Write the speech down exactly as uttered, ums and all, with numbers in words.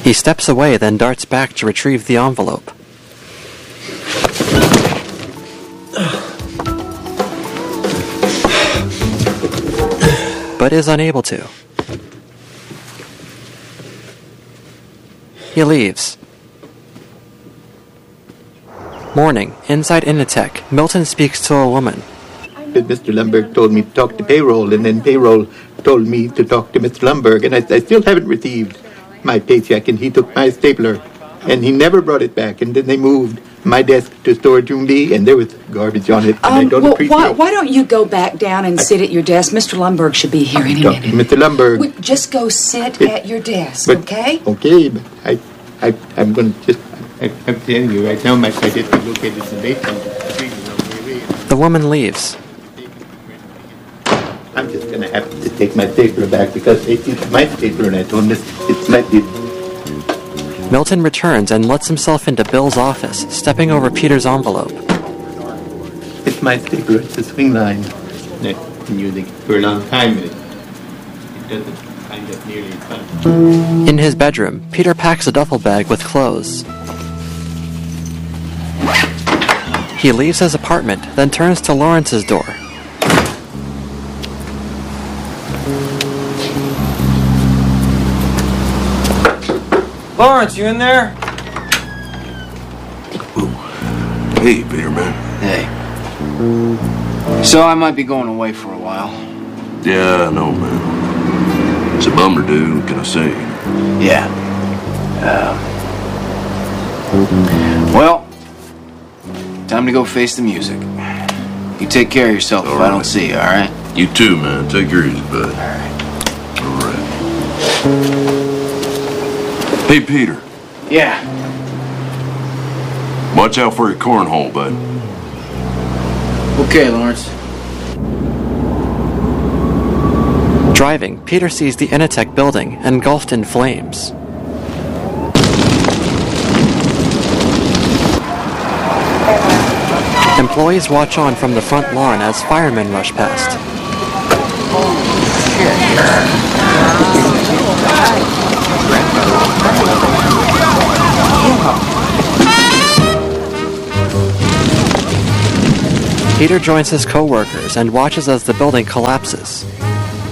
He steps away, then darts back to retrieve the envelope. But is unable to. He leaves. Morning, inside Initech, Milton speaks to a woman. Mister Lumberg told me to talk to payroll, and then payroll told me to talk to Mister Lumberg, and I, I still haven't received my paycheck, and he took my stapler, and he never brought it back, and then they moved my desk to storage room B, and there was garbage on it, and um, I don't well, appreciate why, why don't you go back down and I, sit at your desk? Mister Lumberg should be here any minute. Mister Lumberg. We, just go sit it, at your desk, but, okay? Okay, but I, I, I'm going to just... I, I'm telling you right now, my desk is located in the basement. The woman leaves. I'm just going to have to take my stapler back because they used my stapler, and I told them it's, it's my... Milton returns and lets himself into Bill's office, stepping over Peter's envelope. It's my stapler. It's a swing line. I've been using it for a long time. It, it doesn't kind of nearly fun. In his bedroom, Peter packs a duffel bag with clothes. He leaves his apartment, then turns to Lawrence's door. Lawrence, you in there? Ooh. Hey, Peter, man. Hey. So I might be going away for a while. Yeah, I know, man. It's a bummer, dude. What can I say? Yeah. Uh, well, time to go face the music. You take care of yourself all if right. I don't see you, all right? You too, man. Take your easy, bud. All right. All right. Hey, Peter. Yeah. Watch out for your cornhole, bud. Okay, Lawrence. Driving, Peter sees the Initech building engulfed in flames. Employees watch on from the front lawn as firemen rush past. Peter joins his co-workers and watches as the building collapses.